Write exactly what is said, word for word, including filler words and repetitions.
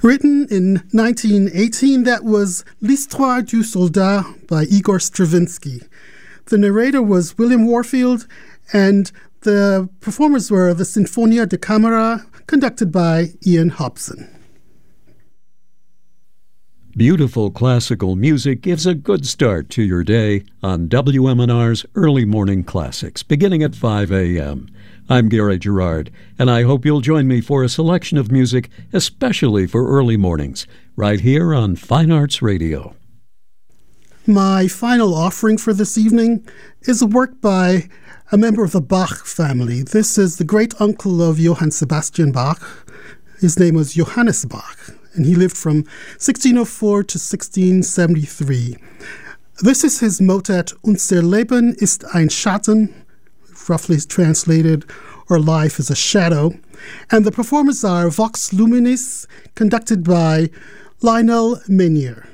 Written in nineteen eighteen, that was L'Histoire du Soldat by Igor Stravinsky. The narrator was William Warfield, and the performers were the Sinfonia da Camera, conducted by Ian Hobson. Beautiful classical music gives a good start to your day on W M N R's Early Morning Classics, beginning at five a.m. I'm Gary Gerard, and I hope you'll join me for a selection of music, especially for early mornings, right here on Fine Arts Radio. My final offering for this evening is a work by a member of the Bach family. This is the great-uncle of Johann Sebastian Bach. His name was Johannes Bach, and he lived from sixteen oh four to sixteen seventy-three. This is his motet Unser Leben ist ein Schatten, roughly translated, or Life is a Shadow. And the performers are Vox Luminis, conducted by Lionel Meunier.